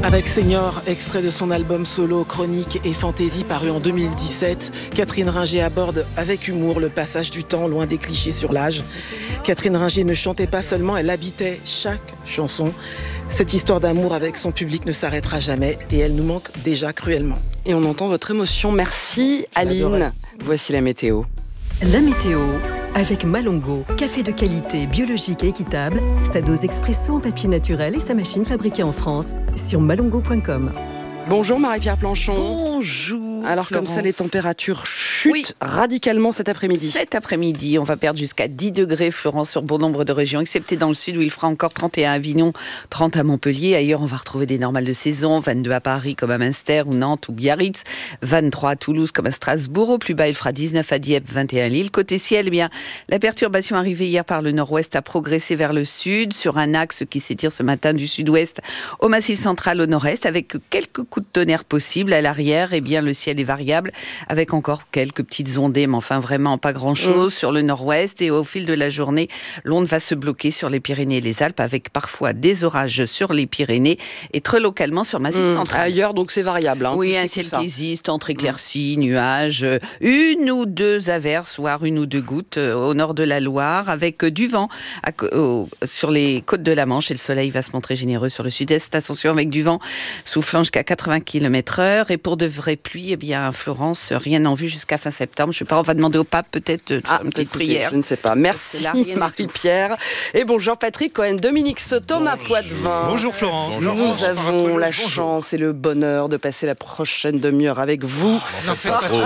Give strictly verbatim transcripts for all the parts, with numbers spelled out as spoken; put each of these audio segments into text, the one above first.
Avec Senior, extrait de son album solo Chronique et Fantaisie paru en deux mille dix-sept, Catherine Ringer aborde avec humour le passage du temps loin des clichés sur l'âge. Catherine Ringer ne chantait pas seulement, elle habitait chaque chanson. Cette histoire d'amour avec son public ne s'arrêtera jamais et elle nous manque déjà cruellement. Et on entend votre émotion. Merci Aline. Voici la météo. La météo avec Malongo, café de qualité, biologique et équitable, sa dose expresso en papier naturel et sa machine fabriquée en France sur malongo point com. Bonjour Marie-Pierre Planchon. Bonjour. Alors Florence. comme ça, les températures chutent oui. radicalement cet après-midi. Cet après-midi, on va perdre jusqu'à dix degrés, Florence, sur bon nombre de régions, excepté dans le sud où il fera encore trente et un à Avignon, trente à Montpellier. Ailleurs, on va retrouver des normales de saison, vingt-deux à Paris comme à Münster ou Nantes ou Biarritz, vingt-trois à Toulouse comme à Strasbourg. Au plus bas, il fera dix-neuf à Dieppe, vingt et un à Lille. Côté ciel, eh bien, la perturbation arrivée hier par le nord-ouest a progressé vers le sud, sur un axe qui s'étire ce matin du sud-ouest au massif central au nord-est, avec quelques coups de tonnerre possibles. À l'arrière, eh bien, le ciel est variable, avec encore quelques petites ondées, mais enfin vraiment pas grand-chose mmh. sur le nord-ouest. Et au fil de la journée, l'onde va se bloquer sur les Pyrénées et les Alpes, avec parfois des orages sur les Pyrénées et très localement sur le massif mmh. central. Ailleurs, donc c'est variable. Hein, oui, un ciel qui existe, entre éclaircies, mmh. nuages, une ou deux averses, voire une ou deux gouttes au nord de la Loire, avec du vent à, au, sur les côtes de la Manche, et le soleil va se montrer généreux sur le sud-est. Attention, avec du vent soufflant jusqu'à quatre-vingts kilomètres heure. Et pour de vraies pluies, eh bien, Florence, rien en vue jusqu'à fin septembre. Je ne sais pas, on va demander au pape peut-être de faire ah, une petite écoutez, prière. Je ne sais pas. Merci Marie-Pierre. Et bonjour Patrick Cohen, Dominique Soto, ma Poitvin. Bonjour Florence. Nous Bonjour. avons la Bonjour. chance et le bonheur de passer la prochaine demi-heure avec vous. Oh, n'en faites pas trop.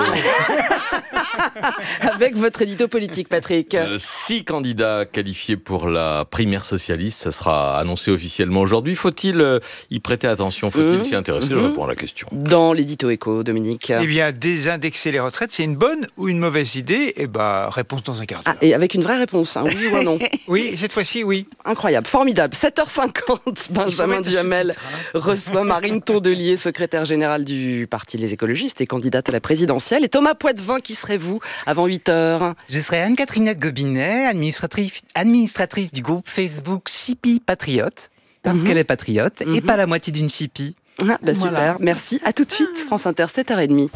Avec votre édito politique, Patrick. Euh, six candidats qualifiés pour la primaire socialiste, ça sera annoncé officiellement aujourd'hui. Faut-il euh, y prêter attention? Faut-il mmh. s'y intéresser? Je mmh. réponds à la question. Dans l'édito éco, Dominique. Eh bien, désindexer les retraites, c'est une bonne ou une mauvaise idée? Eh bien, réponse dans un quart d'heure. Ah, et avec une vraie réponse, hein, oui ou un non? Oui, cette fois-ci, oui. Incroyable, formidable. sept heures cinquante, Benjamin Duhamel reçoit Marine Tondelier, secrétaire générale du Parti Les Écologistes et candidate à la présidentielle. Et Thomas Poitvin, qui serez-vous avant huit heures? Je serai Anne-Catherine Gobinet, administratrice, administratrice du groupe Facebook Chippie Patriote, parce mmh. qu'elle est patriote, mmh. et pas la moitié d'une chippie. Ah, bah super, voilà. Merci. À tout de suite, France Inter, sept heures trente.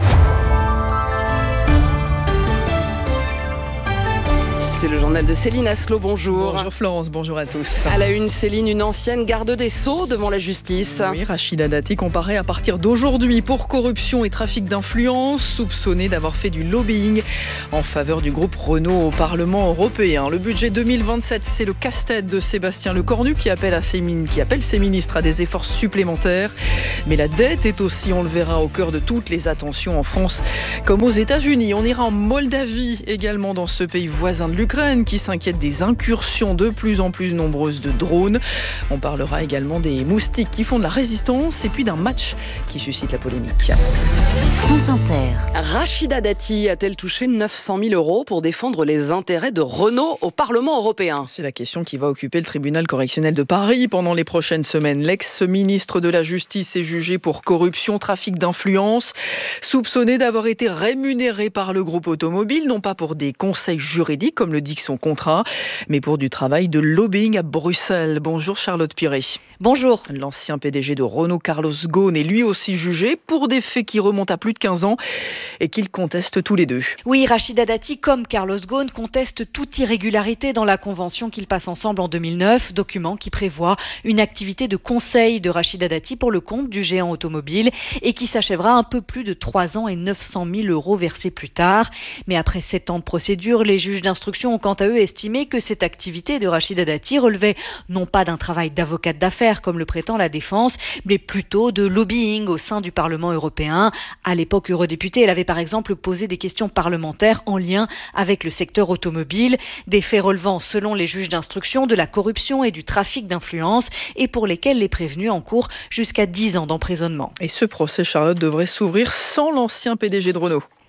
C'est le journal de Céline Asselot, bonjour. Bonjour Florence, bonjour à tous. À la une, Céline, une ancienne garde des Sceaux devant la justice. Oui, Rachida Dati comparée à partir d'aujourd'hui pour corruption et trafic d'influence, soupçonnée d'avoir fait du lobbying en faveur du groupe Renault au Parlement européen. Le budget deux mille vingt-sept, c'est le casse-tête de Sébastien Lecornu qui appelle, à ses, qui appelle ses ministres à des efforts supplémentaires. Mais la dette est aussi, on le verra, au cœur de toutes les attentions en France comme aux États-Unis. On ira en Moldavie également, dans ce pays voisin de l'Ukraine, qui s'inquiète des incursions de plus en plus nombreuses de drones. On parlera également des moustiques qui font de la résistance et puis d'un match qui suscite la polémique. France Inter. Rachida Dati a-t-elle touché neuf cent mille euros pour défendre les intérêts de Renault au Parlement européen? C'est la question qui va occuper le tribunal correctionnel de Paris pendant les prochaines semaines. L'ex-ministre de la Justice est jugé pour corruption, trafic d'influence, soupçonné d'avoir été rémunéré par le groupe automobile, non pas pour des conseils juridiques comme le dit son contrat, mais pour du travail de lobbying à Bruxelles. Bonjour Charlotte Piré. Bonjour. L'ancien P D G de Renault, Carlos Ghosn, est lui aussi jugé pour des faits qui remontent à plus de quinze ans et qu'ils contestent tous les deux. Oui, Rachida Dati, comme Carlos Ghosn, conteste toute irrégularité dans la convention qu'ils passent ensemble en deux mille neuf, document qui prévoit une activité de conseil de Rachida Dati pour le compte du géant automobile et qui s'achèvera un peu plus de trois ans et neuf cent mille euros versés plus tard. Mais après sept ans de procédure, les juges d'instruction ont quant à eux estimé que cette activité de Rachida Dati relevait non pas d'un travail d'avocate d'affaires comme le prétend la défense, mais plutôt de lobbying au sein du Parlement européen. À l'époque eurodéputée, elle avait par exemple posé des questions parlementaires en lien avec le secteur automobile, des faits relevant selon les juges d'instruction de la corruption et du trafic d'influence et pour lesquels les prévenus encourent jusqu'à dix ans d'emprisonnement. Et ce procès, Charlotte, devrait s'ouvrir sans l'ancien P D G de Renault.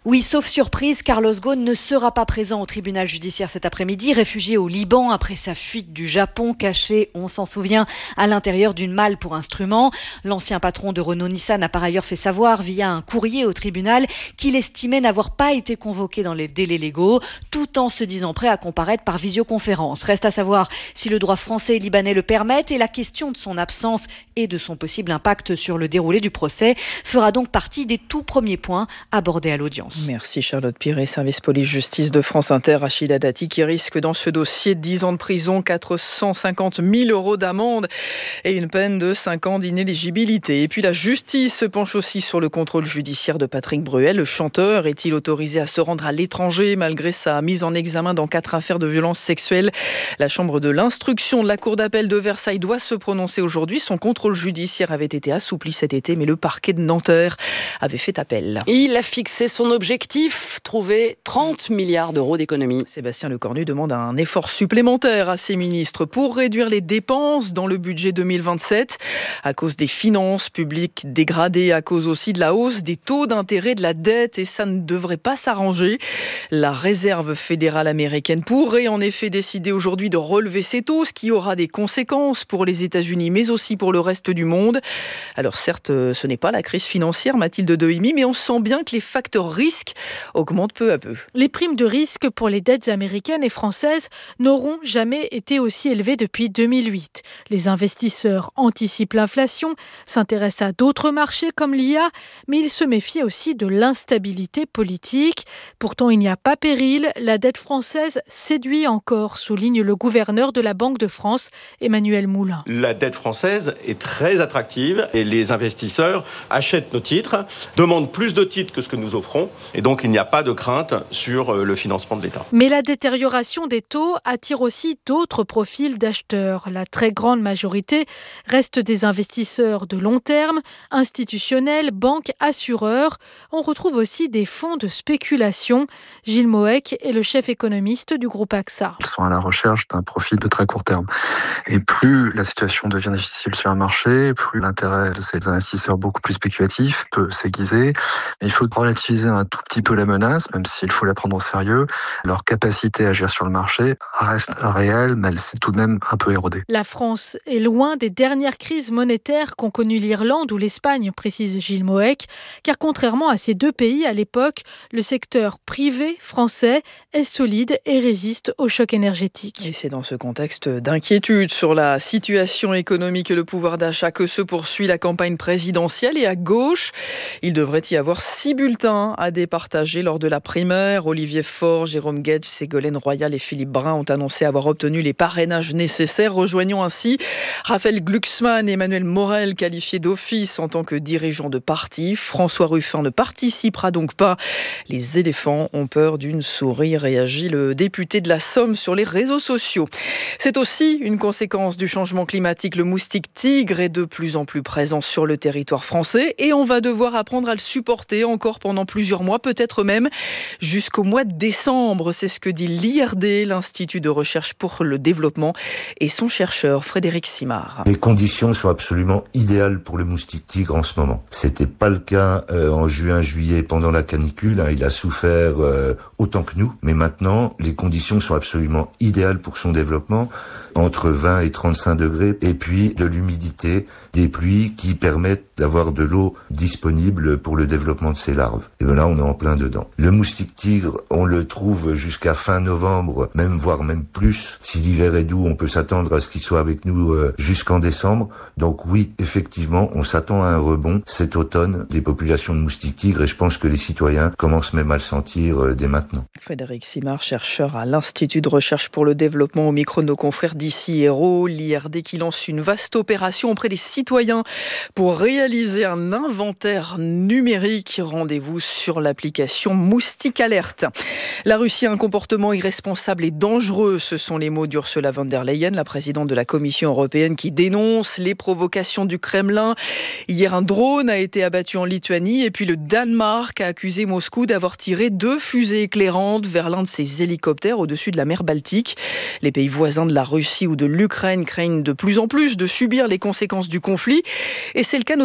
Oui, sauf surprise, Carlos Ghosn ne sera pas présent au tribunal judiciaire cet après-midi, réfugié au Liban après sa fuite du Japon, caché, on s'en souvient, à l'intérieur d'une malle pour instruments. L'ancien patron de Renault-Nissan a par ailleurs fait savoir via un courrier au tribunal qu'il estimait n'avoir pas été convoqué dans les délais légaux, tout en se disant prêt à comparaître par visioconférence. Reste à savoir si le droit français et libanais le permettent et la question de son absence et de son possible impact sur le déroulé du procès fera donc partie des tout premiers points abordés à l'audience. Merci Charlotte Piré, service police-justice de France Inter. Rachida Dati qui risque dans ce dossier dix ans de prison, quatre cent cinquante mille euros d'amende et une peine de cinq ans d'inéligibilité. Et puis la justice se penche aussi sur le contrôle judiciaire de Patrick Bruel. Le chanteur est-il autorisé à se rendre à l'étranger malgré sa mise en examen dans quatre affaires de violences sexuelles? La chambre de l'instruction de la cour d'appel de Versailles doit se prononcer aujourd'hui. Son contrôle judiciaire avait été assoupli cet été, mais le parquet de Nanterre avait fait appel. Il a fixé son objectif, trouver trente milliards d'euros d'économies. Sébastien Lecornu demande un effort supplémentaire à ses ministres pour réduire les dépenses dans le budget deux mille vingt-sept à cause des finances publiques dégradées, à cause aussi de la hausse des taux d'intérêt de la dette, et ça ne devrait pas s'arranger. La réserve fédérale américaine pourrait en effet décider aujourd'hui de relever ses taux, ce qui aura des conséquences pour les États-Unis mais aussi pour le reste du monde. Alors certes, ce n'est pas la crise financière, Mathilde Dehimi, mais on sent bien que les facteurs risques augmentent peu à peu. Les primes de risque pour les dettes américaines et françaises n'auront jamais été aussi élevées depuis deux mille huit. Les investisseurs anticipent l'inflation, s'intéressent à d'autres marchés comme l'I A, mais ils se méfient aussi de l'instabilité politique. Pourtant, il n'y a pas péril, la dette française séduit encore, souligne le gouverneur de la Banque de France, Emmanuel Moulin. La dette française est très attractive et les investisseurs achètent nos titres, demandent plus de titres que ce que nous offrons, et donc il n'y a pas de crainte sur le financement de l'État. Mais la détérioration des taux attire aussi d'autres profils d'acheteurs. La très grande majorité reste des investisseurs de long terme, institutionnels, banques, assureurs. On retrouve aussi des fonds de spéculation. Gilles Moec est le chef économiste du groupe A X A. Ils sont à la recherche d'un profil de très court terme. Et plus la situation devient difficile sur un marché, plus l'intérêt de ces investisseurs beaucoup plus spéculatifs peut s'aiguiser. Mais il faut relativiser un tout petit peu la menace, même s'il faut la prendre au sérieux. Leur capacité à agir sur le marché reste réelle, mais elle s'est tout de même un peu érodée. La France est loin des dernières crises monétaires qu'ont connues l'Irlande ou l'Espagne, précise Gilles Moec, car contrairement à ces deux pays à l'époque, le secteur privé français est solide et résiste au choc énergétique. Et c'est dans ce contexte d'inquiétude sur la situation économique et le pouvoir d'achat que se poursuit la campagne présidentielle. Et à gauche, il devrait y avoir six bulletins à départager lors de la primaire. Olivier Faure, Jérôme Guedj, Ségolène Royal et Philippe Brun ont annoncé avoir obtenu les parrainages nécessaires, rejoignant ainsi Raphaël Glucksmann et Emmanuel Morel, qualifiés d'office en tant que dirigeants de parti. François Ruffin ne participera donc pas. Les éléphants ont peur d'une souris, réagit le député de la Somme sur les réseaux sociaux. C'est aussi une conséquence du changement climatique. Le moustique tigre est de plus en plus présent sur le territoire français et on va devoir apprendre à le supporter encore pendant plusieurs mois, peut-être même jusqu'au mois de décembre. C'est ce que dit l'I R D, l'Institut de recherche pour le développement, et son chercheur Frédéric Simard. Les conditions sont absolument idéales pour le moustique tigre en ce moment. C'était pas le cas euh, en juin, juillet pendant la canicule. Hein, il a souffert euh, autant que nous, mais maintenant les conditions sont absolument idéales pour son développement, entre vingt et trente-cinq degrés, et puis de l'humidité, des pluies qui permettent d'avoir de l'eau disponible pour le développement de ses larves. Et ben là, on est en plein dedans. Le moustique tigre, on le trouve jusqu'à fin novembre, même voire même plus. Si l'hiver est doux, on peut s'attendre à ce qu'il soit avec nous euh, jusqu'en décembre. Donc oui, effectivement, on s'attend à un rebond cet automne des populations de moustiques tigres, et je pense que les citoyens commencent même à le sentir euh, dès maintenant. Frédéric Simard, chercheur à l'Institut de recherche pour le développement, au micro de nos confrères d'ici Hérault. L'I R D qui lance une vaste opération auprès des citoyens pour réaliser un inventaire numérique. Rendez-vous sur l'application Moustique Alerte. La Russie a un comportement irresponsable et dangereux. Ce sont les mots d'Ursula von der Leyen, la présidente de la Commission européenne, qui dénonce les provocations du Kremlin. Hier, un drone a été abattu en Lituanie et puis le Danemark a accusé Moscou d'avoir tiré deux fusées éclairantes vers l'un de ses hélicoptères au-dessus de la mer Baltique. Les pays voisins de la Russie ou de l'Ukraine craignent de plus en plus de subir les conséquences du conflit. Et c'est le cas notamment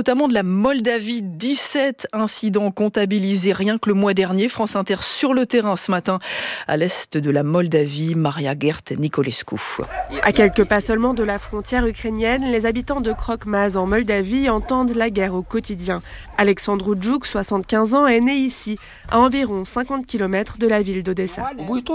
notamment de la Moldavie. dix-sept incidents comptabilisés rien que le mois dernier. France Inter sur le terrain ce matin à l'est de la Moldavie. Maria Gert Nicolescu. À quelques pas seulement de la frontière ukrainienne, les habitants de Krok-Maz en Moldavie entendent la guerre au quotidien. Alexandru Djouk, soixante-quinze ans, est né ici, à environ cinquante kilomètres de la ville d'Odessa.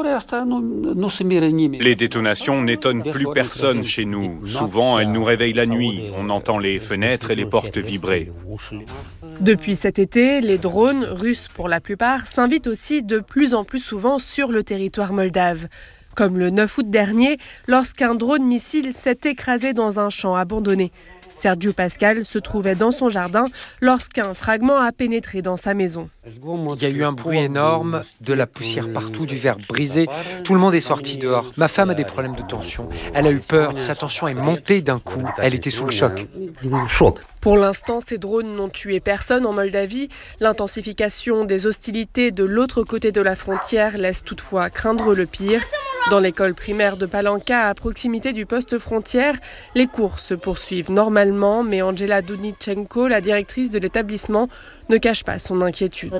Les détonations n'étonnent plus personne chez nous. Souvent, elles nous réveillent la nuit. On entend les fenêtres et les portes vibrer. Depuis cet été, les drones, russes pour la plupart, s'invitent aussi de plus en plus souvent sur le territoire moldave. Comme le neuf août dernier, lorsqu'un drone missile s'est écrasé dans un champ abandonné. Sergio Pascal se trouvait dans son jardin lorsqu'un fragment a pénétré dans sa maison. Il y a eu un bruit énorme, de la poussière partout, du verre brisé. Tout le monde est sorti dehors. Ma femme a des problèmes de tension. Elle a eu peur, sa tension est montée d'un coup. Elle était sous le choc. Pour l'instant, ces drones n'ont tué personne en Moldavie. L'intensification des hostilités de l'autre côté de la frontière laisse toutefois craindre le pire. Dans l'école primaire de Palanca, à proximité du poste frontière, les cours se poursuivent normalement, mais Angela Dunichenko, la directrice de l'établissement, ne cache pas son inquiétude.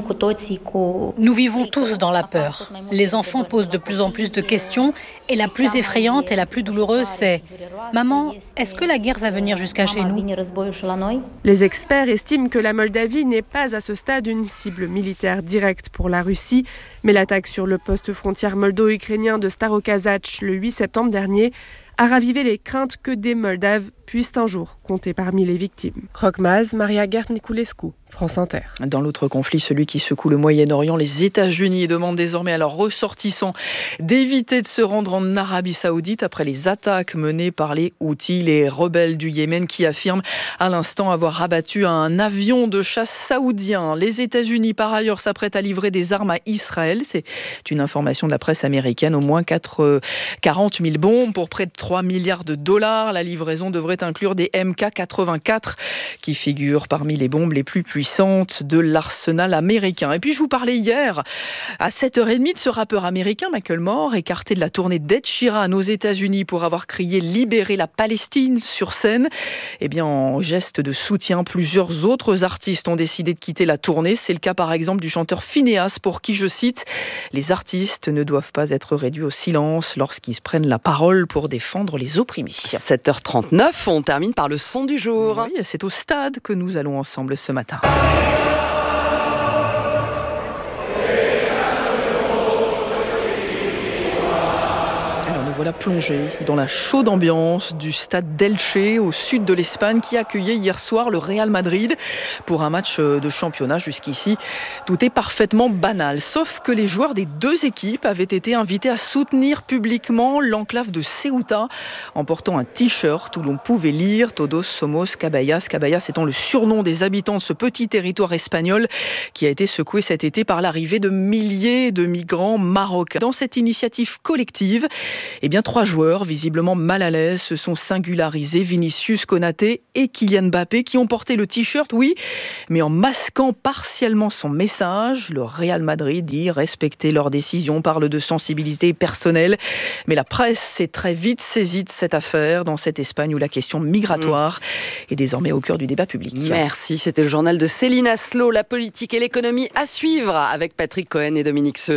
Nous vivons tous dans la peur. Les enfants posent de plus en plus de questions et la plus effrayante et la plus douloureuse, c'est « Maman, est-ce que la guerre va venir jusqu'à chez nous ?» Les experts estiment que la Moldavie n'est pas à ce stade une cible militaire directe pour la Russie, mais l'attaque sur le poste frontière moldo-ukrainien de Starokazach le huit septembre dernier a ravivé les craintes que des Moldaves puissent un jour compter parmi les victimes. Krok-Maz, Maria Gert Niculescu, France Inter. Dans l'autre conflit, celui qui secoue le Moyen-Orient, les États-Unis demandent désormais à leurs ressortissants d'éviter de se rendre en Arabie Saoudite après les attaques menées par les Houthis, les rebelles du Yémen, qui affirment à l'instant avoir abattu un avion de chasse saoudien. Les États-Unis, par ailleurs, s'apprêtent à livrer des armes à Israël. C'est une information de la presse américaine. Au moins quarante mille bombes pour près de trois milliards de dollars. La livraison devrait inclure des M K quatre-vingt-quatre qui figurent parmi les bombes les plus puissantes de l'arsenal américain. Et puis je vous parlais hier à sept heures trente de ce rappeur américain Macklemore, écarté de la tournée d'Ed Sheeran aux États-Unis pour avoir crié « Libérer la Palestine » sur scène. Eh bien, en geste de soutien, plusieurs autres artistes ont décidé de quitter la tournée. C'est le cas par exemple du chanteur Phineas, pour qui, je cite, « Les artistes ne doivent pas être réduits au silence lorsqu'ils se prennent la parole pour défendre les opprimés. » sept heures trente-neuf, on termine par le son du jour. Oui, c'est au stade que nous allons ensemble ce matin. Voilà plongé dans la chaude ambiance du stade d'Elche au sud de l'Espagne qui accueillait hier soir le Real Madrid pour un match de championnat. Jusqu'ici, tout est parfaitement banal, sauf que les joueurs des deux équipes avaient été invités à soutenir publiquement l'enclave de Ceuta en portant un t-shirt où l'on pouvait lire Todos somos Caballas. Caballas étant le surnom des habitants de ce petit territoire espagnol qui a été secoué cet été par l'arrivée de milliers de migrants marocains. Dans cette initiative collective, eh bien, trois joueurs visiblement mal à l'aise se sont singularisés, Vinicius, Konaté et Kylian Mbappé, qui ont porté le t-shirt, oui, mais en masquant partiellement son message. Le Real Madrid dit respecter leurs décisions, parle de sensibilité personnelle, mais la presse s'est très vite saisie de cette affaire dans cette Espagne où la question migratoire mmh. est désormais au cœur du débat public. Merci, c'était le journal de Céline Aslo, la politique et l'économie à suivre avec Patrick Cohen et Dominique Seux.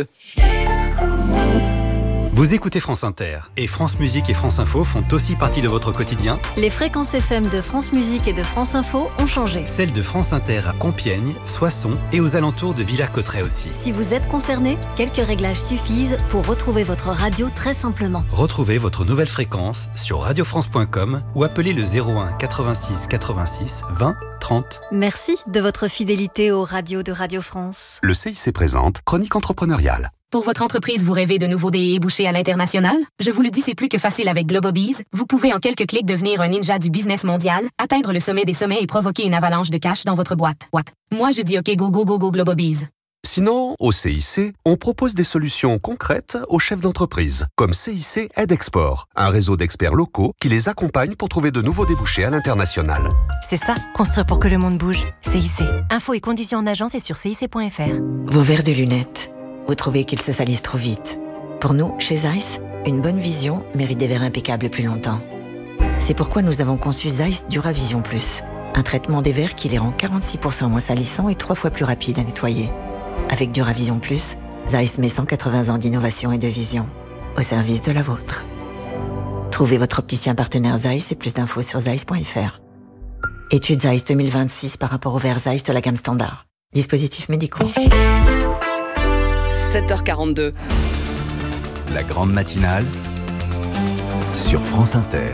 Vous écoutez France Inter et France Musique et France Info font aussi partie de votre quotidien. Les fréquences F M de France Musique et de France Info ont changé. Celles de France Inter à Compiègne, Soissons et aux alentours de Villers-Cotterêts aussi. Si vous êtes concerné, quelques réglages suffisent pour retrouver votre radio très simplement. Retrouvez votre nouvelle fréquence sur radio france point com ou appelez le zéro un quatre-vingt-six quatre-vingt-six vingt trente. Merci de votre fidélité aux radios de Radio France. Le C I C présente Chronique entrepreneuriale. Pour votre entreprise, vous rêvez de nouveaux débouchés à l'international? Je vous le dis, c'est plus que facile avec Globobees. Vous pouvez en quelques clics devenir un ninja du business mondial, atteindre le sommet des sommets et provoquer une avalanche de cash dans votre boîte. What? Moi, je dis OK, go, go, go, go, Globobees. Sinon, au C I C, on propose des solutions concrètes aux chefs d'entreprise, comme C I C Aide Export, un réseau d'experts locaux qui les accompagne pour trouver de nouveaux débouchés à l'international. C'est ça, construire pour que le monde bouge. C I C. Infos et conditions en agence et sur C I C point F R. Vos verres de lunettes. Vous trouvez qu'ils se salissent trop vite. Pour nous, chez Zeiss, une bonne vision mérite des verres impeccables plus longtemps. C'est pourquoi nous avons conçu Zeiss Duravision Plus, Un traitement des verres qui les rend quarante-six pour cent moins salissants et trois fois plus rapides à nettoyer. Avec Duravision Plus, Zeiss met cent quatre-vingts ans d'innovation et de vision au service de la vôtre. Trouvez votre opticien partenaire Zeiss et plus d'infos sur zeiss point f r. Étude Zeiss deux mille vingt-six par rapport au verre Zeiss de la gamme standard. Dispositifs médicaux. sept heures quarante-deux. La grande matinale sur France Inter.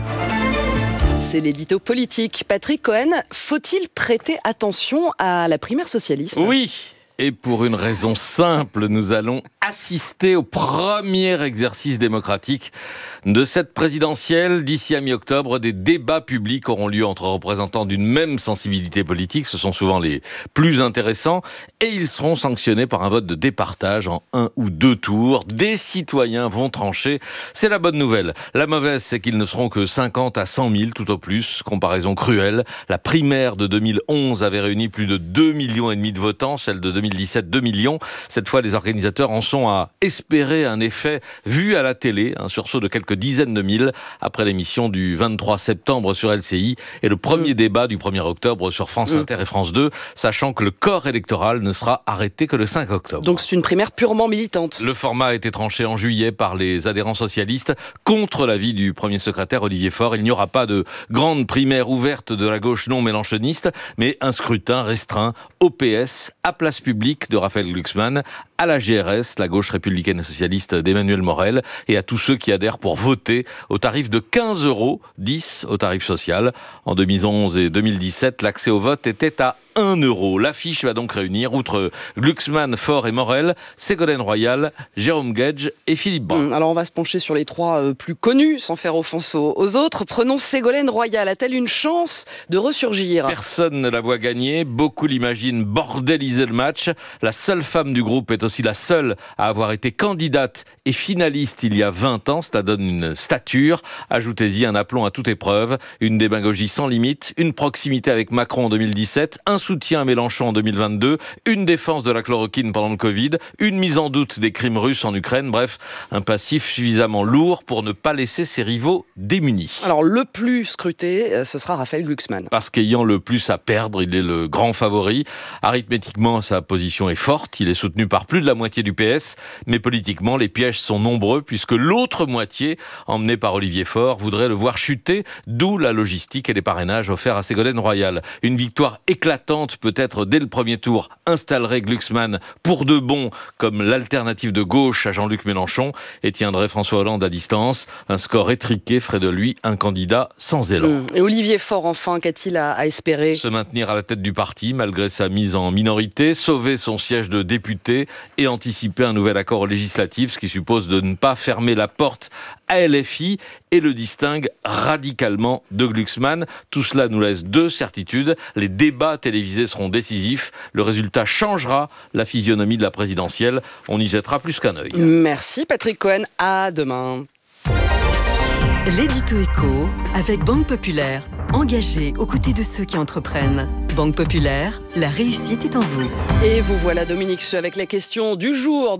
C'est l'édito politique. Patrick Cohen, faut-il prêter attention à la primaire socialiste ? Oui, et pour une raison simple, nous allons assister au premier exercice démocratique de cette présidentielle. D'ici à mi-octobre, des débats publics auront lieu entre représentants d'une même sensibilité politique. Ce sont souvent les plus intéressants et ils seront sanctionnés par un vote de départage en un ou deux tours. Des citoyens vont trancher. C'est la bonne nouvelle. La mauvaise, c'est qu'ils ne seront que cinquante à cent mille tout au plus. Comparaison cruelle. La primaire de deux mille onze avait réuni plus de deux millions et demi de votants. Celle de deux mille dix-sept, deux millions. Cette fois, les organisateurs en sont à espérer un effet vu à la télé, un sursaut de quelques dizaines de mille après l'émission du vingt-trois septembre sur L C I et le premier mmh. débat du premier octobre sur France Inter mmh. et France deux, sachant que le corps électoral ne sera arrêté que le cinq octobre. Donc c'est une primaire purement militante. Le format a été tranché en juillet par les adhérents socialistes contre l'avis du premier secrétaire Olivier Faure. Il n'y aura pas de grande primaire ouverte de la gauche non mélenchoniste, mais un scrutin restreint au P S, à place publique de Raphaël Glucksmann, à la G R S, la gauche républicaine et socialiste d'Emmanuel Morel, et à tous ceux qui adhèrent pour voter au tarif de quinze euros, dix au tarif social. En deux mille onze et deux mille dix-sept, l'accès au vote était à un euro. L'affiche va donc réunir, outre Glucksmann, Faure et Morel, Ségolène Royal, Jérôme Guedj et Philippe Brun. Alors on va se pencher sur les trois euh, plus connus, sans faire offense aux, aux autres. Prenons Ségolène Royal. A-t-elle une chance de ressurgir ? Personne ne la voit gagner. Beaucoup l'imaginent bordéliser le match. La seule femme du groupe est aussi la seule à avoir été candidate et finaliste il y a vingt ans. Cela donne une stature. Ajoutez-y un aplomb à toute épreuve, une démagogie sans limite, une proximité avec Macron en deux mille dix-sept, un soutien à Mélenchon en deux mille vingt-deux, une défense de la chloroquine pendant le Covid, une mise en doute des crimes russes en Ukraine, bref, un passif suffisamment lourd pour ne pas laisser ses rivaux démunis. Alors le plus scruté, ce sera Raphaël Glucksmann. Parce qu'ayant le plus à perdre, il est le grand favori. Arithmétiquement, sa position est forte, il est soutenu par plus de la moitié du P S, mais politiquement, les pièges sont nombreux puisque l'autre moitié, emmenée par Olivier Faure, voudrait le voir chuter, d'où la logistique et les parrainages offerts à Ségolène Royal. Une victoire éclatante peut-être dès le premier tour installerait Glucksmann pour de bon comme l'alternative de gauche à Jean-Luc Mélenchon et tiendrait François Hollande à distance. Un score étriqué ferait de lui un candidat sans élan. Mmh. Et Olivier Faure, enfin, qu'a-t-il à, à espérer ? Se maintenir à la tête du parti malgré sa mise en minorité, sauver son siège de député et anticiper un nouvel accord législatif, ce qui suppose de ne pas fermer la porte à L F I et le distingue radicalement de Glucksmann. Tout cela nous laisse deux certitudes. Les débats télévisés seront décisifs. Le résultat changera la physionomie de la présidentielle. On y jettera plus qu'un œil. Merci Patrick Cohen. À demain. L'édito éco avec Banque Populaire. Engagée aux côtés de ceux qui entreprennent. Banque Populaire, la réussite est en vous. Et vous voilà Dominique Seux avec la question du jour.